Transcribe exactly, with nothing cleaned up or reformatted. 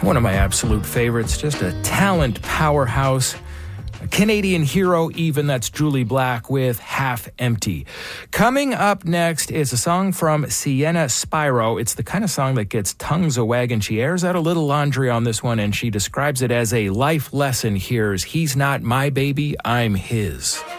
One of my absolute favorites, just a talent powerhouse. A Canadian hero even, that's Julie Black with Half Empty. Coming up next is a song from Sienna Spiro. It's the kind of song that gets tongues a-wagging. She airs out a little laundry on this one, and she describes it as a life lesson. Here's He's Not My Baby, I'm His.